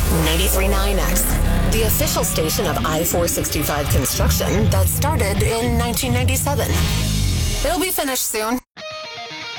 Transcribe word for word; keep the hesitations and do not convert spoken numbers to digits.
ninety-three point nine X, the official station of I four sixty-five construction that started in nineteen ninety-seven. It'll be finished soon.